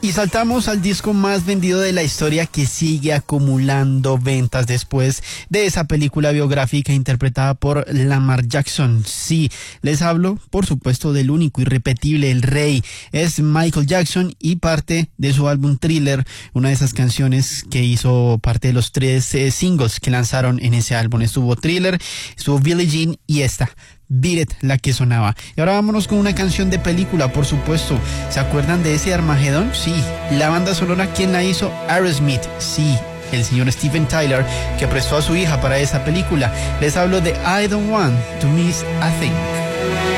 Y saltamos al disco más vendido de la historia que sigue acumulando ventas después de esa película biográfica interpretada por Lamar Jackson. Sí, les hablo, por supuesto, del único, irrepetible, el rey. Es Michael Jackson y parte de su álbum Thriller, una de esas canciones que hizo parte de los 3 singles que lanzaron en ese álbum. Estuvo Thriller, estuvo Billie Jean y esta, Beat It, la que sonaba. Y ahora vámonos con una canción de película, por supuesto. ¿Se acuerdan de ese Armagedón? Sí. La banda sonora, ¿quién la hizo? Aerosmith. Sí, el señor Steven Tyler, que prestó a su hija para esa película. Les hablo de I Don't Want to Miss a Thing.